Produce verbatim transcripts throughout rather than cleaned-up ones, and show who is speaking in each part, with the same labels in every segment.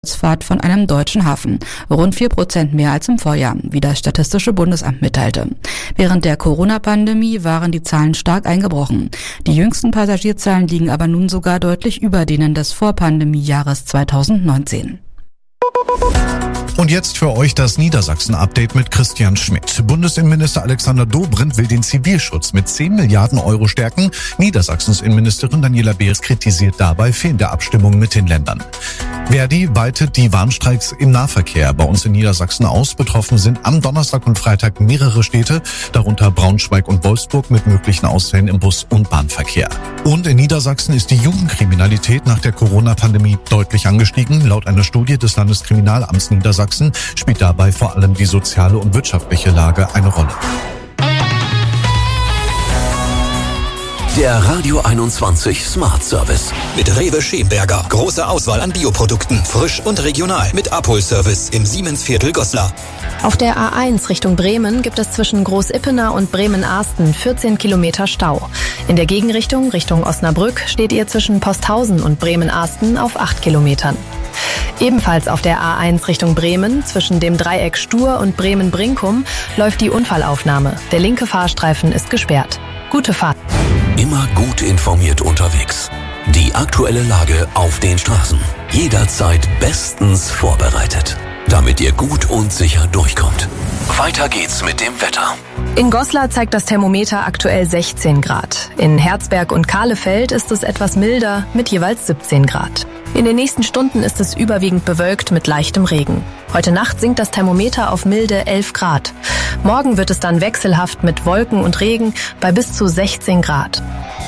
Speaker 1: Kreuzfahrt von einem deutschen Hafen. Rund vier Prozent mehr als im Vorjahr, wie das Statistische Bundesamt mitteilte. Während der Corona-Pandemie waren die Zahlen stark eingebrochen. Die jüngsten Passagierzahlen liegen aber nun sogar deutlich über denen des Vorpandemiejahres zweitausendneunzehn.
Speaker 2: Und jetzt für euch das Niedersachsen-Update mit Christian Schmidt. Bundesinnenminister Alexander Dobrindt will den Zivilschutz mit zehn Milliarden Euro stärken. Niedersachsens Innenministerin Daniela Beers kritisiert dabei fehlende Abstimmungen mit den Ländern. Verdi weitet die Warnstreiks im Nahverkehr bei uns in Niedersachsen aus. Betroffen sind am Donnerstag und Freitag mehrere Städte, darunter Braunschweig und Wolfsburg mit möglichen Ausfällen im Bus- und Bahnverkehr. Und in Niedersachsen ist die Jugendkriminalität nach der Corona-Pandemie deutlich angestiegen. Laut einer Studie des Landeskriminalamts Niedersachsen spielt dabei vor allem die soziale und wirtschaftliche Lage eine Rolle.
Speaker 3: Der Radio einundzwanzig Smart Service.
Speaker 4: Mit Rewe Schemberger. Große Auswahl an Bioprodukten. Frisch und regional. Mit Abholservice im Siemensviertel Goslar.
Speaker 5: Auf der A eins Richtung Bremen gibt es zwischen Groß-Ippener und Bremen-Arsten vierzehn Kilometer Stau. In der Gegenrichtung Richtung Osnabrück steht ihr zwischen Posthausen und Bremen-Arsten auf acht Kilometern. Ebenfalls auf der A eins Richtung Bremen, zwischen dem Dreieck Stur und Bremen-Brinkum, läuft die Unfallaufnahme. Der linke Fahrstreifen ist gesperrt. Gute Fahrt.
Speaker 3: Immer gut informiert unterwegs. Die aktuelle Lage auf den Straßen. Jederzeit bestens vorbereitet, damit ihr gut und sicher durchkommt. Weiter geht's mit dem Wetter.
Speaker 5: In Goslar zeigt das Thermometer aktuell sechzehn Grad. In Herzberg und Kahlefeld ist es etwas milder mit jeweils siebzehn Grad. In den nächsten Stunden ist es überwiegend bewölkt mit leichtem Regen. Heute Nacht sinkt das Thermometer auf milde elf Grad. Morgen wird es dann wechselhaft mit Wolken und Regen bei bis zu sechzehn Grad.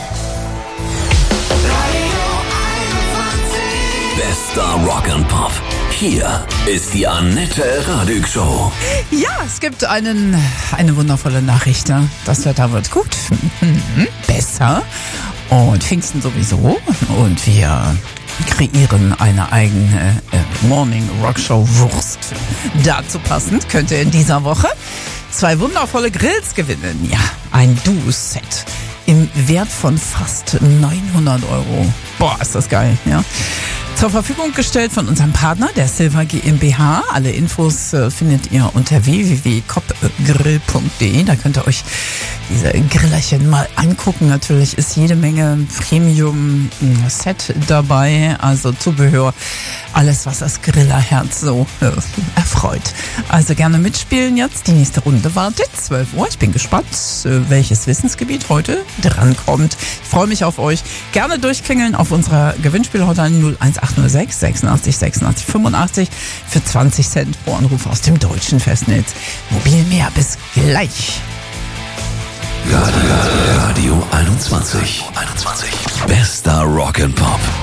Speaker 3: Bester Rock'n'Pop. Hier ist die Annette Radig Show.
Speaker 6: Ja, es gibt einen, eine wundervolle Nachricht. Ne? Das Wetter wird gut. Mhm. Besser. Und Pfingsten sowieso. Und wir kreieren eine eigene äh, Morning Rock Show Wurst. Dazu passend könnt ihr in dieser Woche zwei wundervolle Grills gewinnen. Ja, ein Duo-Set im Wert von fast neunhundert Euro. Boah, ist das geil, ja. Zur Verfügung gestellt von unserem Partner, der Silver GmbH. Alle Infos äh, findet ihr unter w w w punkt kopgrill punkt de. Da könnt ihr euch diese Grillerchen mal angucken. Natürlich ist jede Menge Premium-Set dabei, also Zubehör. Alles, was das Grillerherz so äh, erfreut. Also gerne mitspielen jetzt. Die nächste Runde wartet. zwölf Uhr. Ich bin gespannt, äh, welches Wissensgebiet heute drankommt. Ich freue mich auf euch. Gerne durchklingeln auf unserer Gewinnspielhotline null eins acht null sechs sechsundachtzig sechsundachtzig fünfundachtzig für zwanzig Cent pro Anruf aus dem deutschen Festnetz. Mobil mehr. Bis gleich.
Speaker 3: Radio, Radio einundzwanzig. einundzwanzig. Bester Rock'n'Pop.